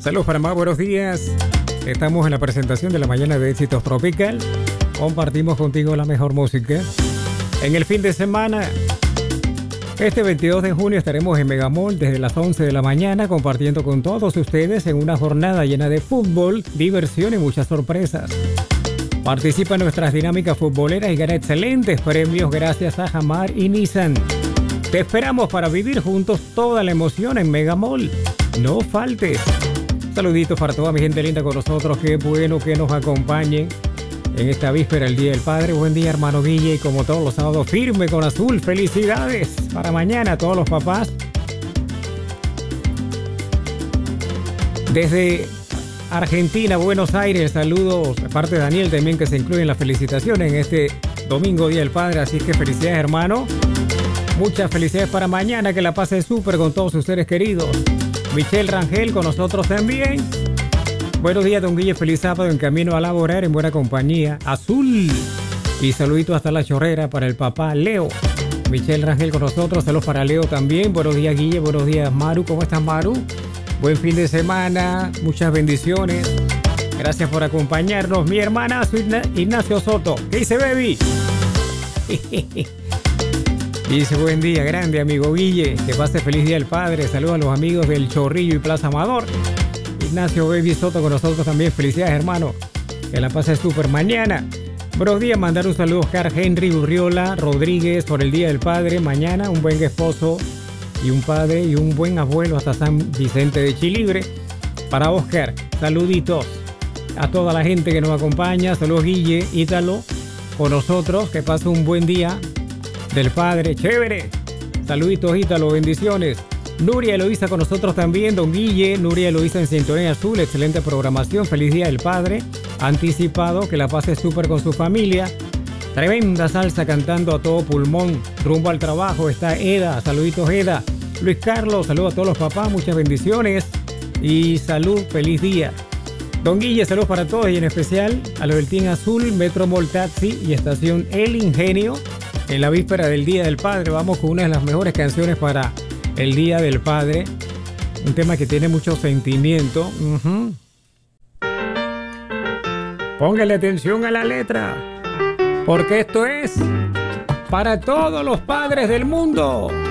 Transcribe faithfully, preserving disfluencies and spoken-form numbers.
Saludos Panamá, buenos días. Estamos en la presentación de la mañana de Éxitos Tropical. Compartimos contigo la mejor música. En el fin de semana, este veintidós de junio estaremos en Megamall desde las once de la mañana compartiendo con todos ustedes en una jornada llena de fútbol, diversión y muchas sorpresas. Participa en nuestras dinámicas futboleras y gana excelentes premios gracias a Jamar y Nissan. Te esperamos para vivir juntos toda la emoción en Megamall. No faltes. Saluditos para toda mi gente linda con nosotros. Qué bueno que nos acompañen en esta víspera del Día del Padre. Buen día, hermano Guille. Y como todos los sábados, firme con azul. Felicidades para mañana a todos los papás. Desde Argentina, Buenos Aires, saludos de parte de Daniel también, que se incluye en las felicitaciones en este domingo Día del Padre. Así que felicidades, hermano. Muchas felicidades para mañana, que la pase súper con todos sus seres queridos. Michelle Rangel con nosotros también. Buenos días, don Guille. Feliz sábado en camino a laborar en buena compañía. Azul. Y saludito hasta la chorrera para el papá Leo. Michelle Rangel con nosotros. Saludos para Leo también. Buenos días, Guille. Buenos días, Maru. ¿Cómo estás, Maru? Buen fin de semana. Muchas bendiciones. Gracias por acompañarnos. Mi hermana Ignacio Soto. ¿Qué dice, baby? Dice buen día, grande amigo Guille, que pase feliz día del padre. Saludos a los amigos del Chorrillo y Plaza Amador. Ignacio Baby Soto con nosotros también. Felicidades, hermano, que la pase súper mañana. Buenos días, mandar un saludo a Oscar Henry Urriola Rodríguez por el día del padre. Mañana un buen esposo y un padre y un buen abuelo hasta San Vicente de Chilibre. Para Oscar, saluditos a toda la gente que nos acompaña. Saludos, Guille, Ítalo con nosotros, que pase un buen día del padre, chévere. Saluditos, Ítalo, bendiciones. Nuria Eloísa con nosotros también, don Guille. Nuria Eloísa en Sintonía Azul, excelente programación. Feliz día del padre anticipado, que la pase súper con su familia. Tremenda salsa cantando a todo pulmón. Rumbo al trabajo está Eda. Saluditos, Eda. Luis Carlos, saludos a todos los papás, muchas bendiciones y salud, feliz día. Don Guille, saludos para todos y en especial a los del Team Azul, Metro Mall Taxi y Estación El Ingenio. En la víspera del Día del Padre vamos con una de las mejores canciones para el Día del Padre. Un tema que tiene mucho sentimiento. Uh-huh. Póngale atención a la letra, porque esto es para todos los padres del mundo.